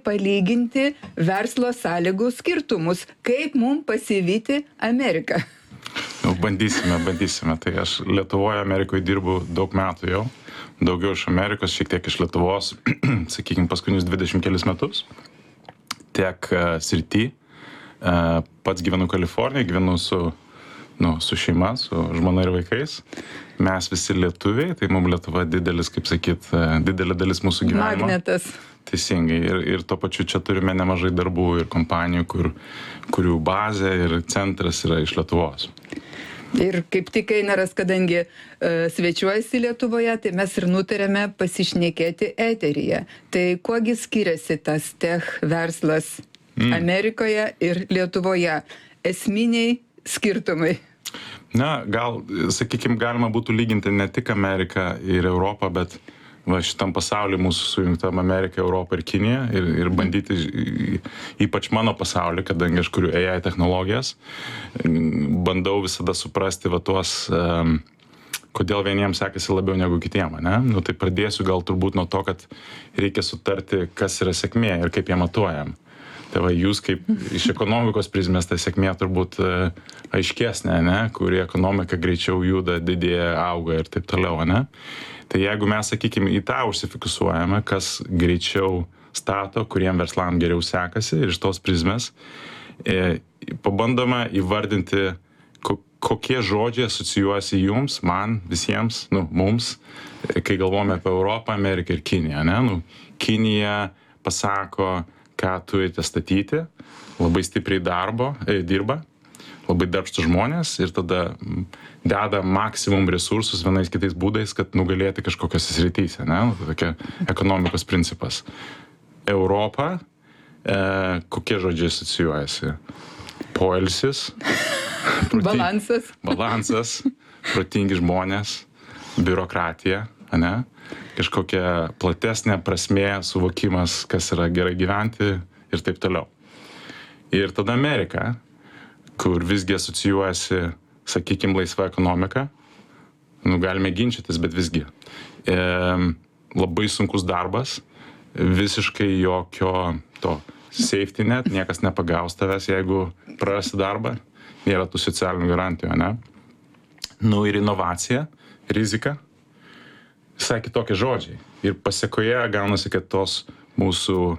palyginti verslo sąlygų skirtumus, kaip mums pasivyti Ameriką. Bandysime. Tai aš Lietuvoje, Amerikoje dirbu daug metų jau. Daugiau iš Amerikos, šiek tiek iš Lietuvos, sakykime, paskutinius 20 kelis metus. Tiek srity. Pats gyvenu Kalifornijoje, gyvenu su šeima, su žmona ir vaikais. Mes visi lietuviai, tai mums Lietuva didelis, kaip sakyt, didelė dalis mūsų gyvenimo. Magnetas. Teisingai. Ir tuo pačiu čia turime nemažai darbų ir kompanijų, kurių bazė ir centras yra iš Lietuvos. Ir kaip tik Einaras, kadangi svečiuojasi Lietuvoje, tai mes ir nutarėme pasišnekėti eteryje. Tai kuogi skiriasi tas tech verslas Amerikoje ir Lietuvoje? Esminiai skirtumai. Na, gal, sakykime, galima būtų lyginti ne tik Ameriką ir Europą, bet šitam pasauliu mūsų sujungtam Ameriką, Europą ir Kiniją ir bandyti, ypač mano pasaulį, kadangi aš kuriu AI technologijas, bandau visada suprasti tuos, kodėl vieniems sekasi labiau negu kitiem, ne? Tai pradėsiu gal turbūt nuo to, kad reikia sutarti, kas yra sėkmė ir kaip ją matuojam. Tai jūs kaip iš ekonomikos prizmės ta sėkmė turbūt aiškesnė, ne? Kuri ekonomika greičiau juda, didėja, auga ir taip toliau, ne? Tai jeigu mes, sakykime, į tą užsifiksuojame, kas greičiau stato, kuriem verslam geriau sekasi ir iš tos prizmės, pabandome įvardinti, kokie žodžiai asocijuojasi jums, man, visiems, mums, kai galvome apie Europą, Ameriką ir Kiniją, ne? Kinija pasako, ką turite statyti, labai stipriai dirba, labai darbštus žmonės ir tada deda maksimum resursus vienais kitais būdais, kad nugalėti kažkokiose srityse, ne? Tai tokia ekonomikos principas. Europa, kokie žodžiai asocijuojasi? Poilsis, balansas, protingi žmonės, biurokratija, ne? Kažkokia platesnė prasmė, suvokimas, kas yra gerai gyventi ir taip toliau. Ir tada Amerika, kur visgi asocijuojasi, sakykime, laisva ekonomika, galime ginčytis, bet visgi. Labai sunkus darbas, visiškai jokio to safety net, niekas nepagaus tavęs, jeigu prarasi darbą, nėra tų socialinių garantijų, ne? Ir inovacija, rizika, visai kitokie žodžiai. Ir pasiekoje gaunasi, kad tos mūsų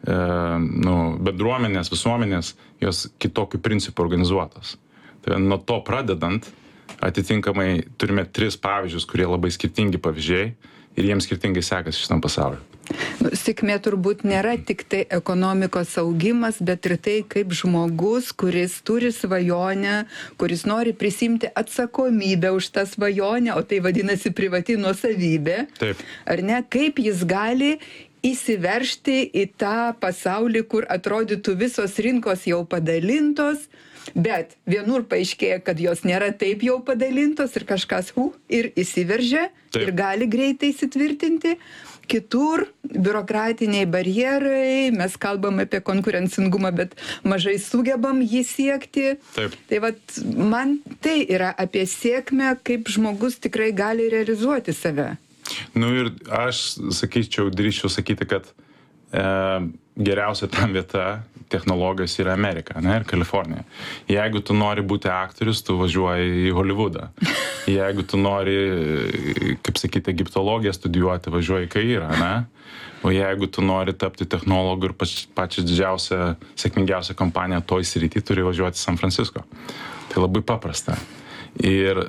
bendruomenės, visuomenės, jos kitokių principų organizuotos. Tai nuo to pradedant, atitinkamai turime 3 pavyzdžius, kurie labai skirtingi pavyzdžiai ir jiems skirtingai sekasi šitam pasauliu. Sėkmė turbūt nėra tik tai ekonomikos augimas, bet ir tai, kaip žmogus, kuris turi svajonę, kuris nori prisimti atsakomybę už tą svajonę, o tai vadinasi privati nuosavybė. Taip. Ar ne? Kaip jis gali įsiveržti į tą pasaulį, kur atrodytų visos rinkos jau padalintos, bet vienur paaiškėja, kad jos nėra taip jau padalintos ir kažkas ir įsiveržia. Taip. Ir gali greitai įsitvirtinti. Kitur biurokratiniai barjerai, mes kalbam apie konkurencingumą, bet mažai sugebam jį siekti. Taip. Tai man tai yra apie sėkmę, kaip žmogus tikrai gali realizuoti save. Ir aš drįsčiau sakyti, kad geriausia tam vieta technologijos yra Amerika, ne, ir Kalifornija. Jeigu tu nori būti aktorius, tu važiuoji į Hollywoodą. Jeigu tu nori, kaip sakyti, egiptologiją studijuoti, važiuoji į Kairą, ne? O jeigu tu nori tapti technologu ir pačią didžiausią, sėkmingiausią kompaniją toj srity, turi važiuoti į San Francisco. Tai labai paprasta. Ir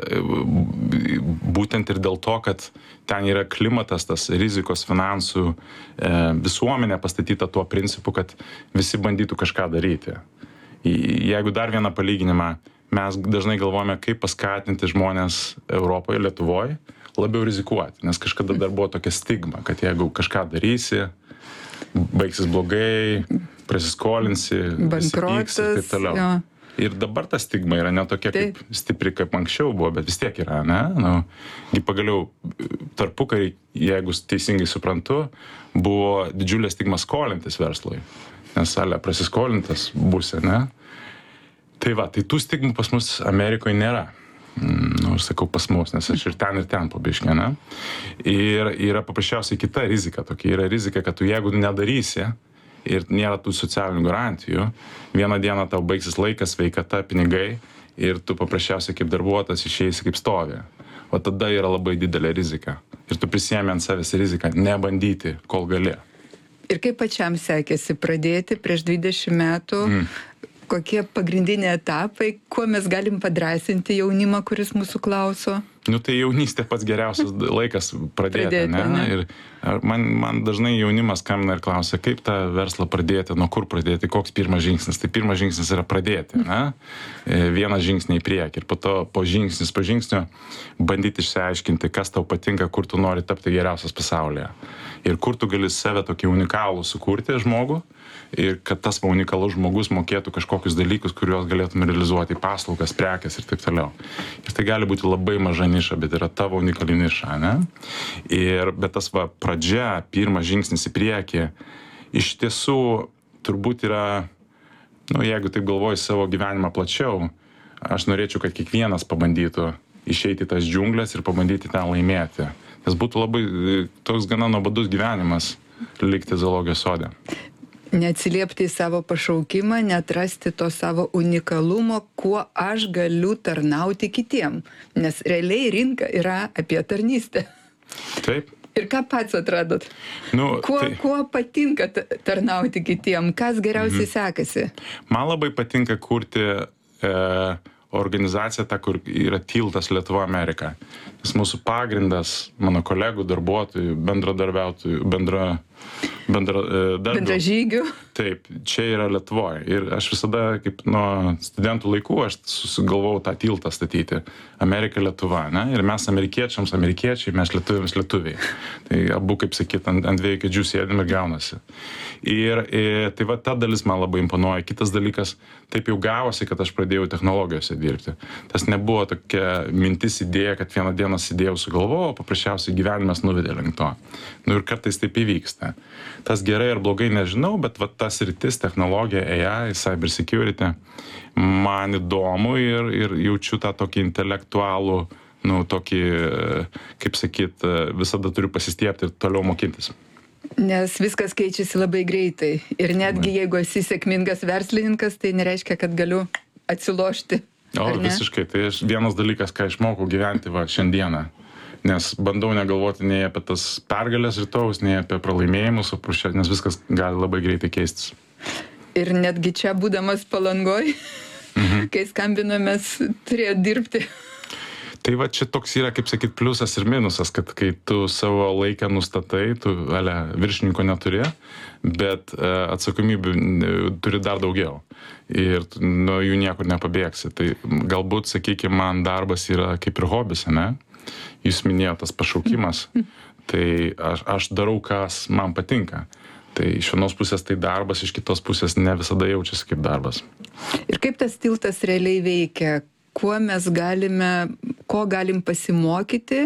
būtent ir dėl to, kad ten yra klimatas, tas rizikos, finansų, visuomenė pastatyta tuo principu, kad visi bandytų kažką daryti. Jeigu dar vieną palyginimą, mes dažnai galvojame, kaip paskatinti žmonės Europoje, Lietuvoje labiau rizikuoti, nes kažkada dar buvo tokia stigma, kad jeigu kažką darysi, baigsis blogai, prasiskolinsi, bankrotas, ir taip toliau. Jo. Ir dabar ta stigma yra ne tokia kaip stipri, kaip anksčiau buvo, bet vis tiek yra, ne? Pagaliau tarpukarį, jeigu teisingai suprantu, buvo didžiulė stigma skolintis verslui, nes prasiskolintas būsi, ne? Tai tų stigmų pas mus Amerikoje nėra. Aš sakau pas mus, nes aš ir ten pabiškė, ne? Ir yra paprasčiausiai kita rizika tokia. Yra rizika, kad tu jeigu nedarysi ir nėra tų socialinių garantijų. Vieną dieną tau baigsis laikas, sveikata, pinigai ir tu paprasčiausiai kaip darbuotojas išeisi kaip stovi. O tada yra labai didelė rizika. Ir tu prisiemi ant savęs riziką nebandyti, kol gali. Ir kaip pačiam sekėsi pradėti prieš 20 metų, kokie pagrindiniai etapai, kuo mes galim padrąsinti jaunimą, kuris mūsų klauso? Nu tai jaunystė pats geriausias laikas pradėti, ne? Ir man dažnai jaunimas skambina ir klausia, kaip tą verslą pradėti, nuo kur pradėti, koks pirmas žingsnis. Tai pirmas žingsnis yra pradėti, ne? Vieną žingsnį į priekį ir po to po žingsnio bandyti išsiaiškinti, kas tau patinka, kur tu nori tapti geriausias pasaulyje. Ir kur tu gali save tokį unikalų sukurti žmogų ir kad tas unikalus žmogus mokėtų kažkokius dalykus, kuriuos galėtume realizuoti, paslaugas, prekes ir taip toliau. Ir tai gali būti labai maža niša, bet yra tavo unikali niša, ne? Bet tas pradžia, pirmas žingsnis į priekį, iš tiesų turbūt yra, jeigu taip galvoju savo gyvenimą plačiau, aš norėčiau, kad kiekvienas pabandytų išeiti į tas džiunglės ir pabandyti ten laimėti. Nes būtų labai toks gana nuobodus gyvenimas likti zoologijos sode. Neatsiliepti į savo pašaukimą, neatrasti to savo unikalumo, kuo aš galiu tarnauti kitiem. Nes realiai rinka yra apie tarnystę. Taip. Ir ką pats atradot? Kuo patinka tarnauti kitiem? Kas geriausiai sekasi? Man labai patinka kurti organizaciją, kur yra tiltas Lietuva-Amerika. Nes mūsų pagrindas, mano kolegų, darbuotojų, bendradarbiautojų, bendražygių. Taip, čia yra Lietuvoje. Ir aš visada, kaip nuo studentų laikų, aš susigalvojau tą tiltą statyti. Amerika, Lietuva, ne? Ir mes amerikiečiams amerikiečiai, mes lietuviams lietuviai. Tai abu, kaip sakyt, ant dviejų kėdžių sėdim ir gaunasi. Ir tai ta dalis man labai imponuoja. Kitas dalykas, taip jau gavosi, kad aš pradėjau technologijose dirbti. Tas nebuvo tokia mintis, idėja, kad vieną dieną sėdėjau sugalvojau, paprasčiausiai gyvenimas nuvedė link to. Ir kartais taip įvyksta. Tas gerai ar blogai nežinau, bet tas sritis, technologija, AI, cyber security, man įdomu ir jaučiu tą tokį intelektualų, tokį, kaip sakyt, visada turiu pasistiebti ir toliau mokintis. Nes viskas keičiasi labai greitai. Ir netgi jeigu esi sėkmingas verslininkas, tai nereiškia, kad galiu atsilošti. Visiškai. Tai vienas dalykas, ką išmokau gyventi šiandieną. Nes bandau negalvoti nei apie tas pergalės rytojaus, nei apie pralaimėjimus, nes viskas gali labai greitai keistis. Ir netgi čia būdamas Palangoj, kai skambinomės, turėjo dirbti. Tai čia toks yra, kaip sakyt, pliusas ir minusas, kad kai tu savo laiką nustatai, tu viršininko neturi, bet atsakomybių turi dar daugiau. Ir nuo jų niekur nepabėgsi. Tai galbūt, sakykime, man darbas yra kaip ir hobis, ne? Jūs minėjote tas pašaukimas, tai aš darau, kas man patinka. Tai iš vienos pusės tai darbas, iš kitos pusės ne visada jaučiasi kaip darbas. Ir kaip tas tiltas realiai veikia? Ko galim pasimokyti?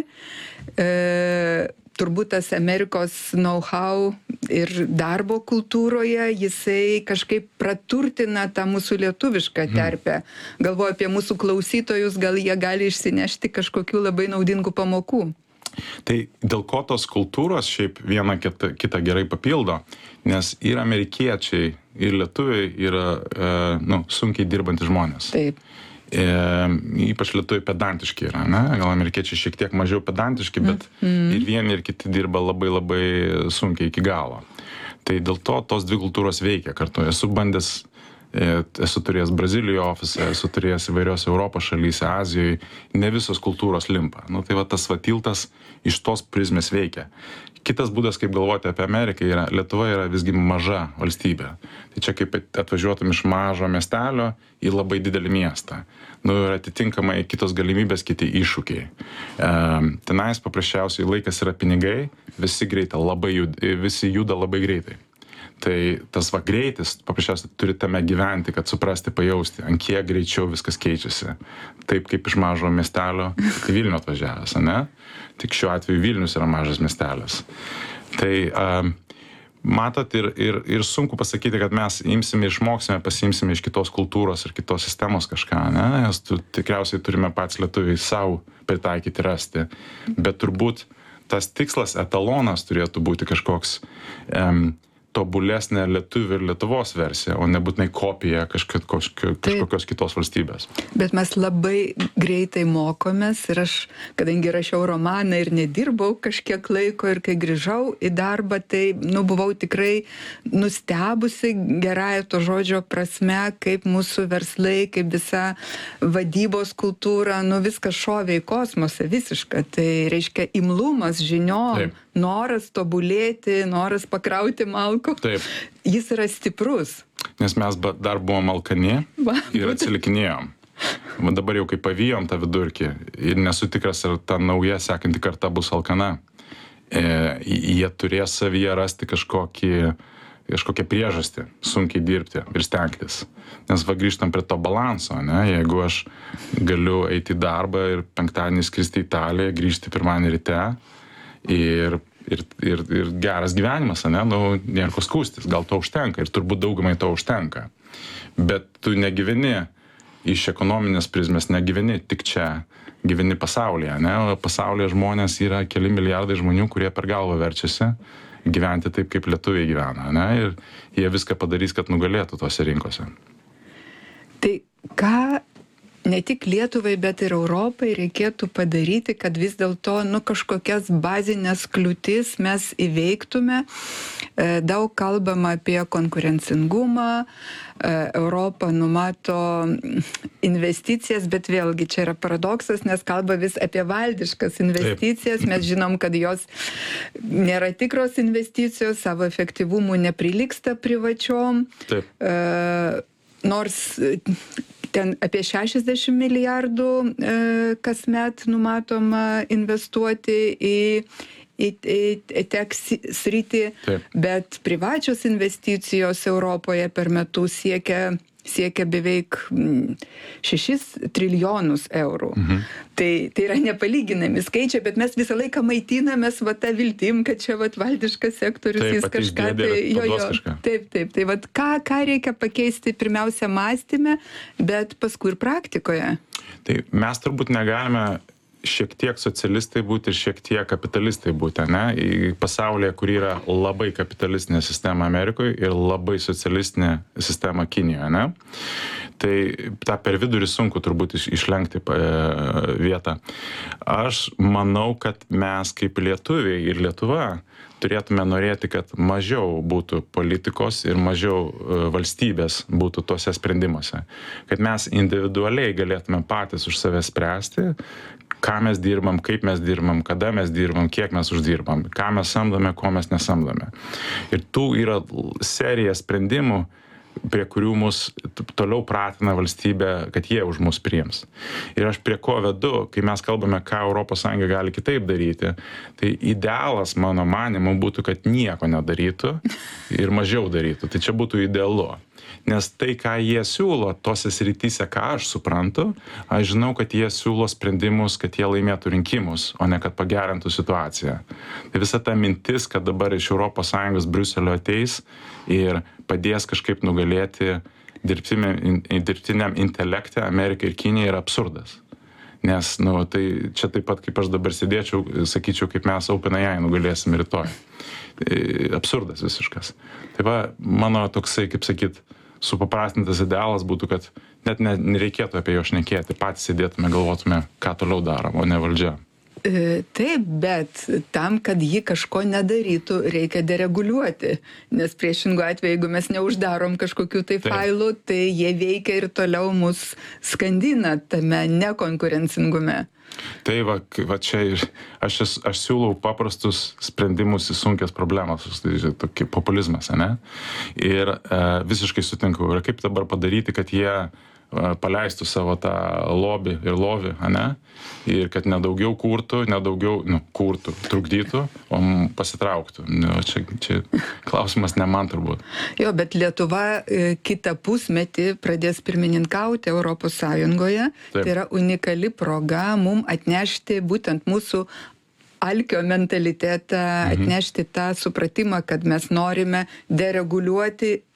Turbūt tas Amerikos know-how ir darbo kultūroje, jisai kažkaip praturtina tą mūsų lietuvišką terpę. Galvoju apie mūsų klausytojus, gal jie gali išsinešti kažkokių labai naudingų pamokų. Tai dėl ko tos kultūros šiaip viena kitą gerai papildo, nes ir amerikiečiai, ir lietuviai yra sunkiai dirbantys žmonės. Taip. Ypač lietuviai pedantiški yra, ne? Gal amerikiečiai šiek tiek mažiau pedantiški, bet ir vieni ir kiti dirba labai labai sunkiai iki galo. Tai dėl to tos dvi kultūros veikia kartu. Esu turėjęs Brazilijoje ofisą, esu turėjęs įvairios Europos šalyse, Azijoje, ne visos kultūros limpa. Tai tas tiltas iš tos prizmės veikia. Kitas būdas, kaip galvoti apie Ameriką, Lietuva yra visgi maža valstybė. Tai čia kaip atvažiuotum iš mažo miestelio į labai didelį miestą. Ir atitinkamai kitos galimybės, kiti iššūkiai. Tenais paprasčiausiai laikas yra pinigai, visi juda labai greitai. Tai tas greitis, paprasčiausiai turi tame gyventi, kad suprasti, pajausti, ant kiek greičiau viskas keičiasi. Taip kaip iš mažo miestelio į Vilnių atvažiavęs, ne? Tik šiuo atveju Vilnius yra mažas miestelis. Tai matot ir sunku pasakyti, kad mes imsime, išmoksime, pasiimsime iš kitos kultūros ir kitos sistemos kažką, ne? Nes tikriausiai turime patys lietuviai savo pritaikyti, rasti. Bet turbūt tas tikslas, etalonas turėtų būti kažkoks tobulesnė lietuvių ir Lietuvos versija, o nebūtinai kopija kažkokios kitos valstybės. Bet mes labai greitai mokomės ir aš, kadangi rašiau romaną ir nedirbau kažkiek laiko ir kai grįžau į darbą, tai buvau tikrai nustebusi gerąją to žodžio prasme, kaip mūsų verslai, kaip visa vadybos kultūra, viskas šovė į kosmosą visišką. Tai reiškia imlumas žiniom. Taip. Noras tobulėti, noras pakrauti malko. Taip. Jis yra stiprus. Nes mes dar buvom alkani ir atsilikinėjom. Dabar jau kai pavijom tą vidurkį ir nesu tikras, ar ta nauja sekanti karta bus alkana. Jie turės savyje rasti kažkokią priežastį, sunkiai dirbti ir stengtis. Nes grįžtam prie to balanso, ne? Jeigu aš galiu eiti į darbą ir penktadienį skristi į Italiją, grįžti pirmadienį ryte, ir geras gyvenimas, ne? Nėra ko skųstis, gal to užtenka ir turbūt daugumai to užtenka. Bet tu negyveni iš ekonominės prizmės, negyveni tik čia, gyveni pasaulyje, ne? Pasaulyje žmonės yra keli milijardai žmonių, kurie per galvą verčiasi gyventi taip, kaip lietuviai gyvena, ne? Ir jie viską padarys, kad nugalėtų tose rinkose. Tai ką ne tik Lietuvai, bet ir Europai reikėtų padaryti, kad vis dėlto kažkokias bazinės kliūtis mes įveiktume. Daug kalbama apie konkurencingumą, Europa numato investicijas, bet vėlgi čia yra paradoksas, nes kalba vis apie valdiškas investicijas. Taip. Mes žinom, kad jos nėra tikros investicijos, savo efektyvumu neprilygsta privačiom. Taip. Nors ten apie 60 milijardų kasmet numatoma investuoti į tech sritį, bet privačios investicijos Europoje per metus siekia beveik 6 trilijonus eurų. Tai yra nepalyginami skaičiai, bet mes visą laiką maitinamės tą viltim, kad čia valdiškas sektorius, jis kažką Taip. Tai ką reikia pakeisti pirmiausia mąstyme, bet paskui ir praktikoje? Tai mes turbūt negalime šiek tiek socialistai būti ir šiek tiek kapitalistai būti, ne? Į pasaulyje, kur yra labai kapitalistinė sistema Amerikoje ir labai socialistinė sistema Kinijoje, ne? Tai tą per vidurį sunku turbūt išlenkti vietą. Aš manau, kad mes kaip lietuviai ir Lietuva turėtume norėti, kad mažiau būtų politikos ir mažiau valstybės būtų tuose sprendimuose. Kad mes individualiai galėtume patys už save spręsti, ką mes dirbam, kaip mes dirbam, kada mes dirbam, kiek mes uždirbam, ką mes samdome, ko mes nesamdome. Ir tų yra serija sprendimų, prie kurių mus toliau pratina valstybė, kad jie už mus priims. Ir aš prie ko vedu, kai mes kalbame, ką ES gali kitaip daryti, tai idealas mano manymu būtų, kad nieko nedarytų ir mažiau darytų. Tai čia būtų idealu. Nes tai, ką jie siūlo tose srityse, ką aš suprantu, aš žinau, kad jie siūlo sprendimus, kad jie laimėtų rinkimus, o ne kad pagerintų situaciją. Tai visa ta mintis, kad dabar iš ES Briuselio ateis ir padės kažkaip nugalėti dirbtiniam intelekte Amerikai ir Kinijai, yra absurdas. Nes, tai čia taip pat, kaip aš dabar sėdėčiau, sakyčiau, kaip mes OpenAI nugalėsim rytoj. Absurdas visiškas. Tai mano toksai, kaip sakyt, supaprastintas idealas būtų, kad net nereikėtų apie jo šnekėti, patys sėdėtume, galvotume, ką toliau darom, o ne valdžia. Taip, bet tam, kad jį kažko nedarytų, reikia dereguliuoti, nes priešingų atveju, jeigu mes neuždarom kažkokių failų, tai jie veikia ir toliau mus skandina tame nekonkurencingume. Tai čia ir aš siūlau paprastus sprendimus į sunkias problemas, tokį populizmas, ne? Ir visiškai sutinku. Ir kaip dabar padaryti, kad jie paleistų savo tą lobį ir lovį, ne? Ir kad nedaugiau kurtų, kurtų, trukdytų, o pasitrauktų. Čia klausimas ne man turbūt. Jo, bet Lietuva kitą pusmetį pradės pirmininkauti Europos Sąjungoje. Taip. Tai yra unikali proga mum atnešti būtent mūsų alkio mentalitetą, atnešti tą supratimą, kad mes norime dereguliuoti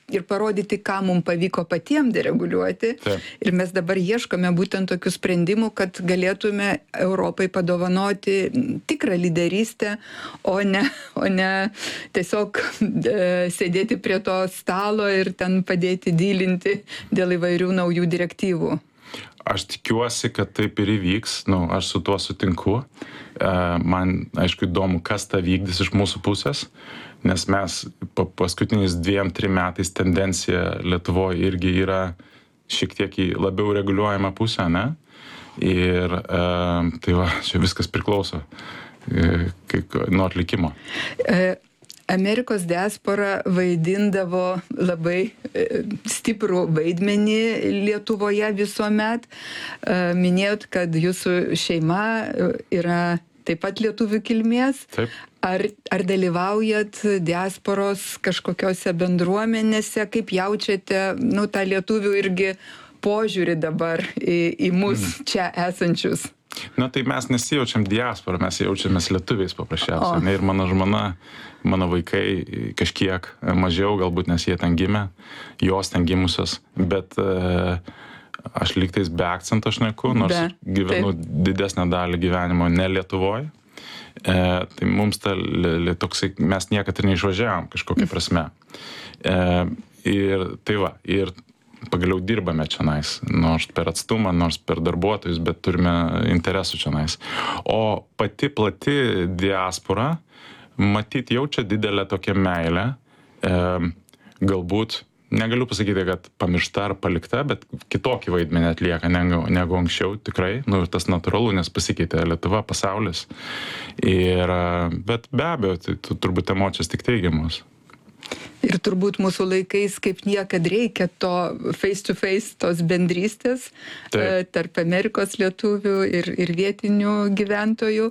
ir parodyti, ką mums pavyko patiems dereguliuoti. Taip. Ir mes dabar ieškome būtent tokių sprendimų, kad galėtume Europai padovanoti tikrą lyderystę, o ne tiesiog sėdėti prie to stalo ir ten padėti dylinti dėl įvairių naujų direktyvų. Aš tikiuosi, kad taip ir įvyks, aš su tuo sutinku. Man, aišku, įdomu, kas tą vykdys iš mūsų pusės, nes mes paskutiniais 2-3 metais tendencija Lietuvoje irgi yra šiek tiek į labiau reguliuojamą pusę, ne? Ir tai va, čia viskas priklauso nuo atlikimo. Amerikos diaspora vaidindavo labai stiprų vaidmenį Lietuvoje visuomet. Minėjot, kad jūsų šeima yra taip pat lietuvių kilmės. Taip. Ar dalyvaujat diasporos kažkokiose bendruomenėse, kaip jaučiate tą lietuvių irgi požiūrį dabar į mus čia esančius? Tai mes nesijaučiam diasporą, mes jaučiamės lietuviais paprasčiausiai. Ir mano žmona, mano vaikai kažkiek mažiau, galbūt nes jie ten gimė, jos ten gimusios, bet aš lygtais be akcento šneku, nors gyvenu didesnę dalį gyvenimo ne Lietuvoje. Tai mums toksai, mes niekad ir neišvažiavom kažkokia prasme. Ir tai va, ir pagaliau dirbame čionais, nors per atstumą, nors per darbuotojus, bet turime interesų čionais. O pati plati diaspora, matyt, jaučia didelę tokią meilę, galbūt, negaliu pasakyti, kad pamiršta ar palikta, bet kitokį vaidmenį atlieka negu anksčiau, tikrai, tas natūralu, nes pasikeitė Lietuva, pasaulis. Bet be abejo, tai turbūt emocijos tik teigiamos. Ir turbūt mūsų laikais kaip niekad reikia to face-to-face, tos bendrystės tarp Amerikos lietuvių ir vietinių gyventojų,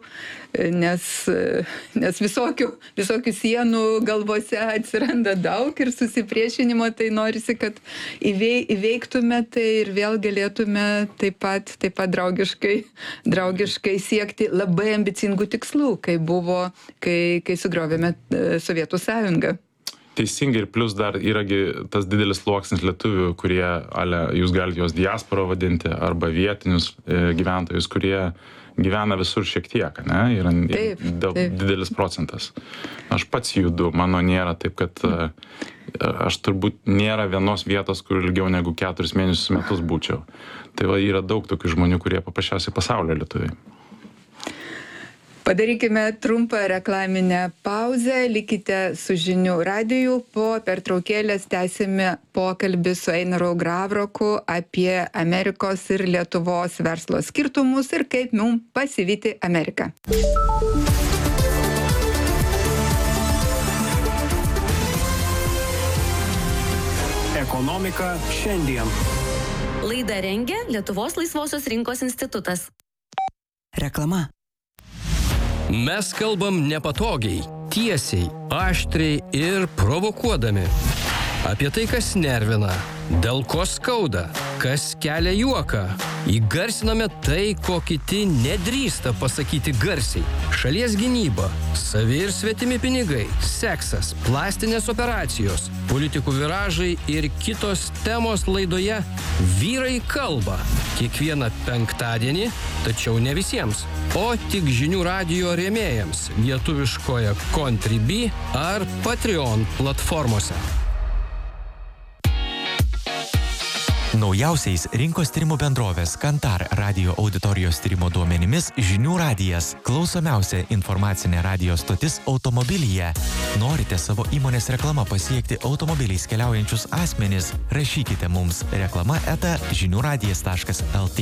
nes visokių sienų galvose atsiranda daug ir susipriešinimo, tai norisi, kad įveiktume tai ir vėl galėtume taip pat draugiškai siekti labai ambicingų tikslų, kai sugriovėme Sovietų sąjungą. Teisingai, ir plus dar yragi tas didelis sluoksnis lietuvių, kurie, jūs galite juos diaspora vadinti, arba vietinius gyventojus, kurie gyvena visur šiek tiek, ne? Yra didelis procentas. Aš pats judu, mano nėra taip, kad aš turbūt nėra vienos vietos, kur ilgiau negu 4 mėnesius metus būčiau. Tai va, yra daug tokių žmonių, kurie paprasčiausiai pasaulio lietuviai. Padarykime trumpą reklaminę pauzę, likite su Žinių radiju, po pertraukėlės tęsime pokalbį su Einaru Gravroku apie Amerikos ir Lietuvos verslo skirtumus ir kaip mums pasivyti Ameriką. Ekonomika šiandien. Laidą rengia Lietuvos laisvosios rinkos institutas. Reklama. Mes kalbam nepatogiai, tiesiai, aštriai ir provokuodami. Apie tai, kas nervina, dėl ko skauda, kas kelia juoką. Įgarsiname tai, ko kiti nedrįsta pasakyti garsiai. Šalies gynyba, savi ir svetimi pinigai, seksas, plastinės operacijos, politikų viražai ir kitos temos laidoje Vyrai kalba. Kiekvieną penktadienį, tačiau ne visiems, o tik Žinių radijo rėmėjams lietuviškoje Contribui ar Patreon platformose. Naujausiais rinkos tyrimų bendrovės Kantar radio auditorijos tyrimo duomenimis Žinių radijas – klausomiausia informacinė radijo stotis automobilyje. Norite savo įmonės reklama pasiekti automobiliais keliaujančius asmenis? Rašykite mums reklama@žiniuradijas.lt.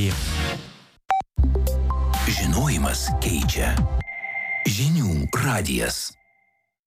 Žinojimas keičia. Žinių radijas.